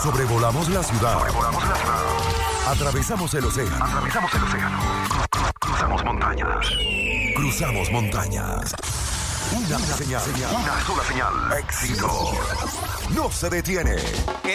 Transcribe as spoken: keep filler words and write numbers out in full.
Sobrevolamos la ciudad. Sobrevolamos la ciudad. Atravesamos el océano. Atravesamos el océano. Cruzamos montañas. Cruzamos montañas. Una señal. Una sola señal. Éxito. No se detiene.